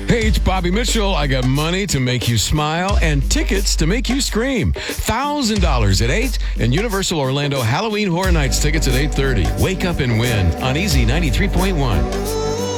Hey, it's Bobby Mitchell. I got money to make you smile and tickets to make you scream. $1,000 at 8 and Universal Orlando Halloween Horror Nights tickets at 8:30. Wake up and win on Easy 93.1.